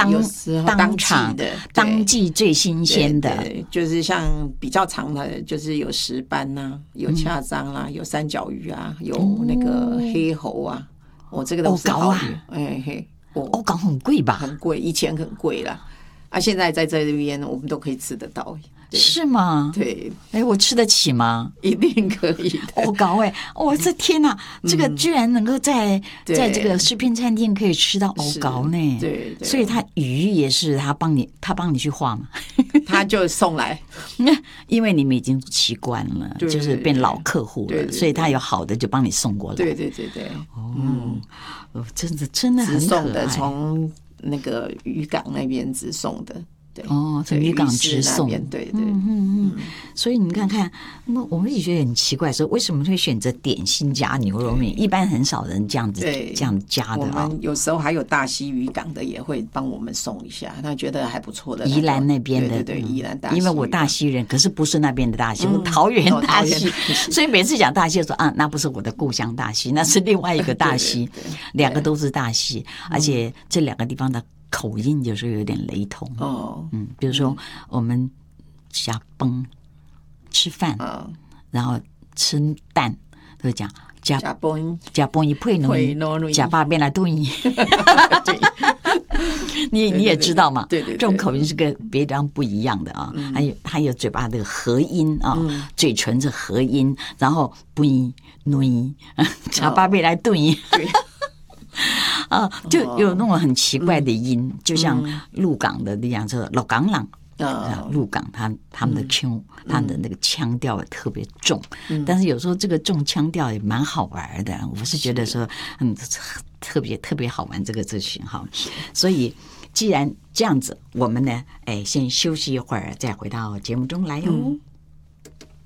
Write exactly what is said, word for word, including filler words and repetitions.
当有时候当场的当季最新鲜的， 对对，就是像比较长的，就是有石斑呐、啊，有恰章啦、啊嗯，有三角鱼啊，有那个黑猴啊，我、哦、这个都是好鱼，哎嘿， 欧港很贵吧？ 很贵，以前很贵啦，啊，现在在这边我们都可以吃得到。 是吗？ 对， 哎，我吃得起吗？ 一定可以的。 哦，高哎，我的天哪，这个居然能够在、嗯、在这个食品餐厅可以吃到欧高呢？ 对， 所以他鱼也是他帮你，他帮你去画嘛， 他就送来， 因为你们已经习惯了， 对对对， 就是变老客户了，对对对，所以他有好的就帮你送过来。 对对对对， 哦，嗯、真的真的很可爱， 送的从那个渔港那边直送的。对哦，从渔港直送， 对对， 嗯嗯嗯。所以你看看，那我们也觉得很奇怪，说为什么会选择点心加牛肉面？一般很少人这样子这样加的啊。 我们有时候还有大溪渔港的也会帮我们送一下，他觉得还不错的。 宜兰那边的， 对对对，宜兰大溪， 因为我大溪人，可是不是那边的大溪，我桃园大溪，所以每次讲大溪说啊，那不是我的故乡大溪，那是另外一个大溪，两个都是大溪，而且这两个地方的口音有时候有点雷同哦， 嗯，比如说我们加崩吃饭， 哦、 然后吃蛋都讲加加崩加崩一配浓，加爸变来炖。你你也知道嘛， 对对对， 这种口音是跟别地方不一样的啊。嗯、还有还有嘴巴的合音啊，嗯、嘴唇是合音，然后不一浓，加爸变来炖。 对。 啊，就有那种很奇怪的音，嗯、就像鹿港的那样，就是老港朗。啊，鹿港他他们的腔，嗯、他们的那个腔调也特别重，嗯、但是有时候这个重腔调也蛮好玩的。我是觉得说，嗯，特别特别好玩这个咨询哈。所以既然这样子，我们呢，哎，先休息一会儿，再回到节目中来哟。嗯